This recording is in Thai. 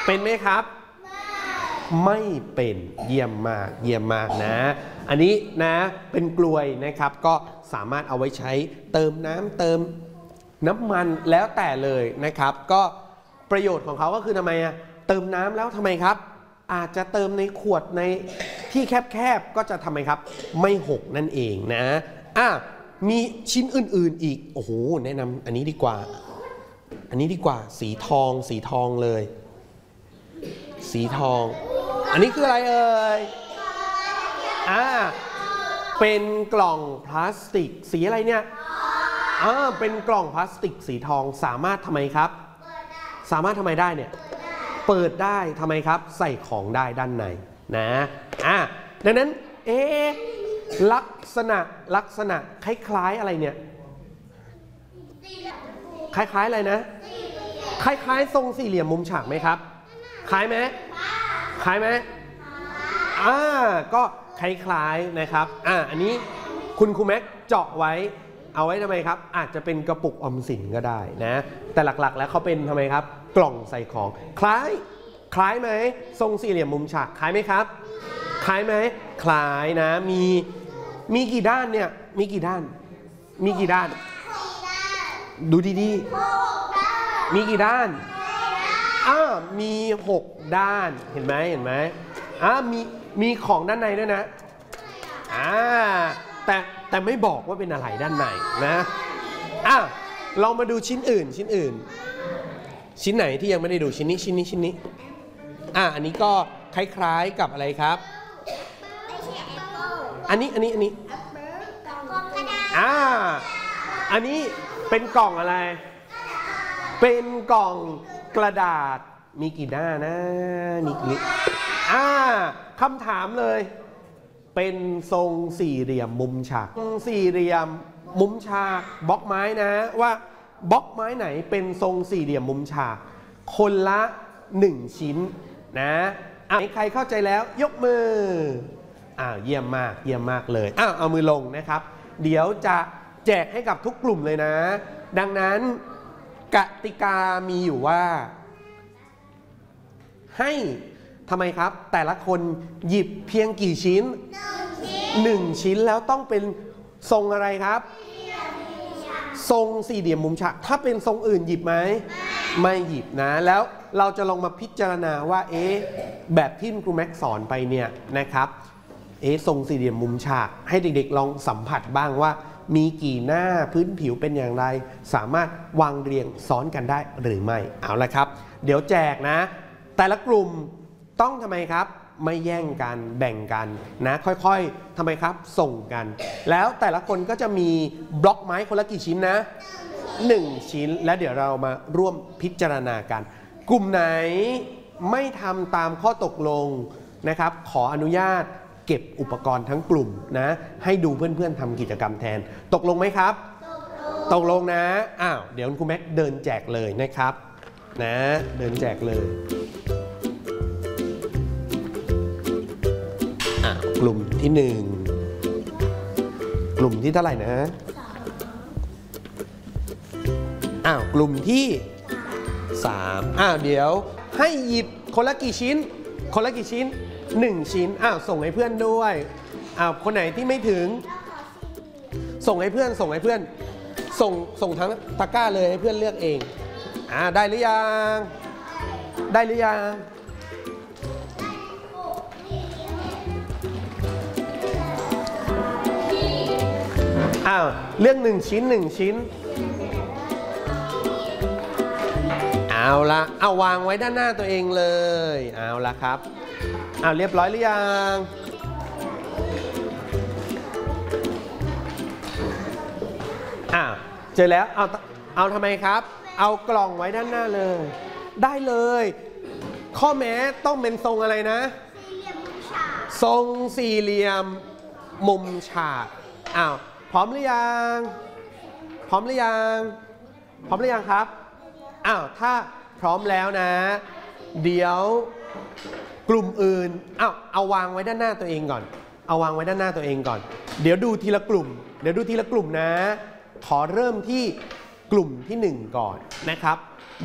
เป็นไหมครับไม่เป็นเยี่ยมมากเยี่ยมมากนะอันนี้นะเป็นกลวยนะครับก็สามารถเอาไว้ใช้เติมน้ำเติมน้ำมันแล้วแต่เลยนะครับก็ประโยชน์ของเขาก็คือทำไมอะเติมน้ำแล้วทำไมครับอาจจะเติมในขวดในที่แคบๆก็จะทำไมครับไม่หกนั่นเองนะมีชิ้นอื่นๆอีกโอ้โหแนะนำอันนี้ดีกว่าสีทองเลยสีทองอันนี้คืออะไรเอ่ยเป็นกล่องพลาสติกสีอะไรเนี่ยเป็นกล่องพลาสติกสีทองสามารถทำไมครับสามารถทำไมได้เนี่ยเปิดได้ทำไมครับใส่ของได้ด้านในนะดังนั้นลักษณะคล้ายๆอะไรเนี่ยคล้ายๆอะไรนะคล้ายๆทรงสี่เหลี่ยมมุมฉากไหมครับคล้ายไหมก็คล้ายๆนะครับอันนี้คุณครูแม็กเจาะไว้เอาไว้ทำไมครับอาจจะเป็นกระปุกออมสินก็ได้นะแต่หลักๆแล้วเขาเป็นทำไมครับกล่องใส่ของคล้ายไหมทรงสี่เหลี่ยมมุมฉากคล้ายไหมครับคล้ายไหมคล้ายนะมีกี่ด้านเนี่ยมีกี่ด้านดูดีๆมีกี่ด้านมี6ด้านเห็นไหมมีของด้านในด้วยนะแต่ไม่บอกว่าเป็นอะไรด้านในนะเรามาดูชิ้นอื่นชิ้นไหนที่ยังไม่ได้ดูชิ้นนี้อันนี้ก็คล้ายๆกับอะไรครับอันนี้อันนี้เป็นกล่องอะไรเป็นกล่องกระดาษมีกี่หน้านะมีกี่คำถามเลยเป็นทรงสี่เหลี่ยมมุมฉากสี่เหลี่ยมมุมฉากบล็อกไม้นะว่าบล็อกไม้ไหนเป็นทรงสี่เหลี่ยมมุมฉากคนละ1ชิ้นนะใครเข้าใจแล้วยกมือเยี่ยมมากเลยเอามือลงนะครับเดี๋ยวจะแจกให้กับทุกกลุ่มเลยนะดังนั้นกติกามีอยู่ว่าให้ทำไมครับแต่ละคนหยิบเพียงกี่ชิ้น1ชิ้นแล้วต้องเป็นทรงอะไรครับทรงสี่เหลี่ยมมุมฉากถ้าเป็นทรงอื่นหยิบไหมไม่หยิบนะแล้วเราจะลองมาพิจารณาว่าแบบที่ครูแม็กสอนไปเนี่ยนะครับทรงสี่เหลี่ยมมุมฉากให้เด็กๆลองสัมผัสบ้างว่ามีกี่หน้าพื้นผิวเป็นอย่างไรสามารถวางเรียงซ้อนกันได้หรือไม่เอาละครับเดี๋ยวแจกนะแต่ละกลุ่มต้องทำไมครับไม่แย่งกันแบ่งกันนะค่อยๆทำไมครับส่งกันแล้วแต่ละคนก็จะมีบล็อกไม้คนละกี่ชิ้นนะ1ชิ้นและเดี๋ยวเรามาร่วมพิจารณากันกลุ่มไหนไม่ทำตามข้อตกลงนะครับขออนุญาตเก็บอุปกรณ์ทั้งกลุ่มนะให้ดูเพื่อนๆทำกิจกรรมแทนตกลงไหมครับตกลงนะเดี๋ยวคุณแม็กเดินแจกเลยนะครับนะเดินแจกเลยกลุ่มที่1กลุ่มที่เท่าไหร่นะกลุ่มที่3เดี๋ยวให้หยิบคนละกี่ชิ้น1ชิ้นส่งให้เพื่อนด้วยคนไหนที่ไม่ถึงส่งให้เพื่อนส่งทั้งตะกร้าเลยให้เพื่อนเลือกเองได้หรือยังเลือก1ชิ้นเอาละวางไว้ด้านหน้าตัวเองเลยเอาละครับเรียบร้อยหรือยังเจอแล้วเอาทำไมครับเอากล่องไว้ด้านหน้าเลยได้เลยข้อแม้ต้องเป็นทรงอะไรนะทรงสี่เหลี่ยมมุมฉากพร้อมหรือยังครับถ้าพร้อมแล้วนะเดี๋ยวกลุ่มอื่นเอาวางไว้ด้านหน้าตัวเองก่อนเดี๋ยวดูทีละกลุ่มนะขอเริ่มที่กลุ่มที่1ก่อนนะครับ